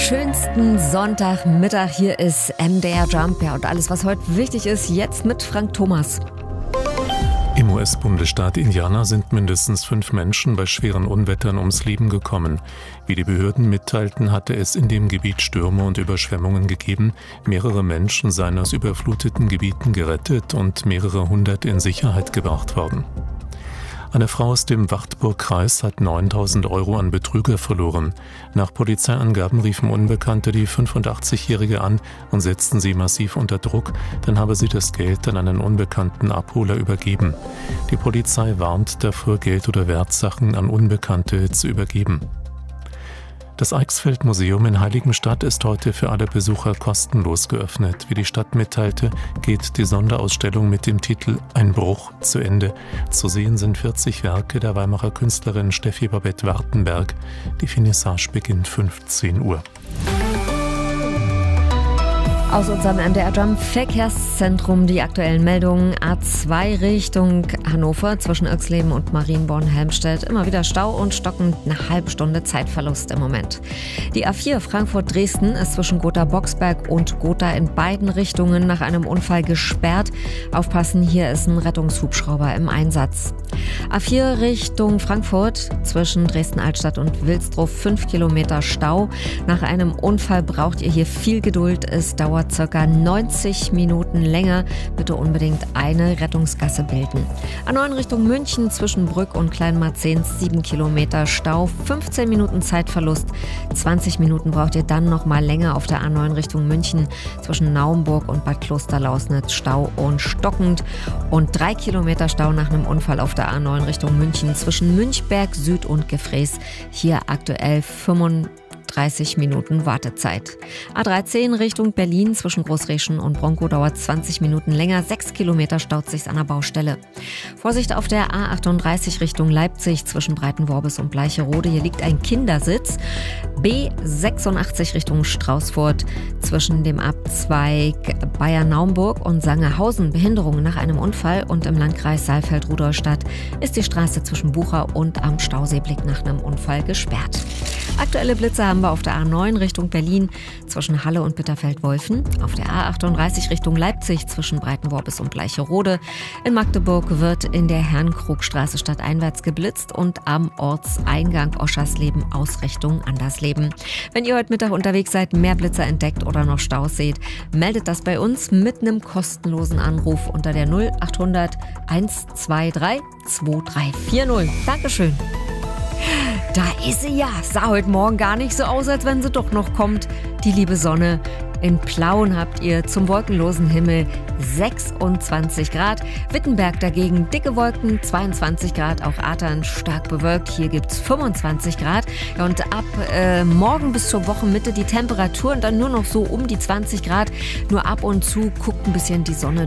Schönsten Sonntagmittag. Hier ist MDR Jump. Ja, und alles, was heute wichtig ist, jetzt mit Frank Thomas. Im US-Bundesstaat Indiana sind mindestens 5 Menschen bei schweren Unwettern ums Leben gekommen. Wie die Behörden mitteilten, hatte es in dem Gebiet Stürme und Überschwemmungen gegeben. Mehrere Menschen seien aus überfluteten Gebieten gerettet und mehrere hundert in Sicherheit gebracht worden. Eine Frau aus dem Wartburg-Kreis hat 9.000 € an Betrüger verloren. Nach Polizeiangaben riefen Unbekannte die 85-Jährige an und setzten sie massiv unter Druck, dann habe sie das Geld an einen unbekannten Abholer übergeben. Die Polizei warnt davor, Geld oder Wertsachen an Unbekannte zu übergeben. Das Eichsfeld-Museum in Heiligenstadt ist heute für alle Besucher kostenlos geöffnet. Wie die Stadt mitteilte, geht die Sonderausstellung mit dem Titel »Ein Bruch« zu Ende. Zu sehen sind 40 Werke der Weimarer Künstlerin Steffi Babette Wartenberg. Die Finissage beginnt 15 Uhr. Aus unserem MDR Jump Verkehrszentrum die aktuellen Meldungen. A2 Richtung Hannover zwischen Irxleben und Marienborn-Helmstedt. Immer wieder Stau und stockend eine halbe Stunde Zeitverlust im Moment. Die A4 Frankfurt-Dresden ist zwischen Gotha-Boxberg und Gotha in beiden Richtungen nach einem Unfall gesperrt. Aufpassen, hier ist ein Rettungshubschrauber im Einsatz. A4 Richtung Frankfurt zwischen Dresden-Altstadt und Wilsdruff 5 Kilometer Stau. Nach einem Unfall braucht ihr hier viel Geduld. Es dauert ca. 90 Minuten länger. Bitte unbedingt eine Rettungsgasse bilden. A9 Richtung München zwischen Brück und Kleinmarzens 7 Kilometer Stau, 15 Minuten Zeitverlust. 20 Minuten braucht ihr dann noch mal länger auf der A9 Richtung München zwischen Naumburg und Bad Klosterlausnitz. Stau und stockend. Und 3 Kilometer Stau nach einem Unfall auf der A9 Richtung München zwischen Münchberg Süd und Gefräß. Hier aktuell 35 Minuten Wartezeit. A13 Richtung Berlin zwischen Großreschen und Bronkow dauert 20 Minuten länger. 6 Kilometer staut sich's an der Baustelle. Vorsicht auf der A38 Richtung Leipzig zwischen Breitenworbis und Bleicherode. Hier liegt ein Kindersitz. B86 Richtung Straußfurt zwischen dem Abzweig Bayern-Naumburg und Sangerhausen. Behinderungen nach einem Unfall und im Landkreis Saalfeld-Rudolstadt ist die Straße zwischen Bucher und am Stauseeblick nach einem Unfall gesperrt. Aktuelle Blitze haben wir auf der A9 Richtung Berlin zwischen Halle und Bitterfeld-Wolfen, auf der A38 Richtung Leipzig zwischen Breitenworbis und Bleicherode. In Magdeburg wird in der Herrnkrugstraße stadteinwärts geblitzt und am Ortseingang Oschersleben aus Richtung Andersleben. Wenn ihr heute Mittag unterwegs seid, mehr Blitzer entdeckt oder noch Staus seht, meldet das bei uns mit einem kostenlosen Anruf unter der 0800 123 2340. Dankeschön. Da ist sie ja. Sah heute Morgen gar nicht so aus, als wenn sie doch noch kommt. Die liebe Sonne. In Plauen habt ihr zum wolkenlosen Himmel 26 Grad. Wittenberg dagegen dicke Wolken, 22 Grad. Auch Athern stark bewölkt. Hier gibt's 25 Grad. Ja, und ab morgen bis zur Wochenmitte die Temperaturen dann nur noch so um die 20 Grad. Nur ab und zu guckt ein bisschen die Sonne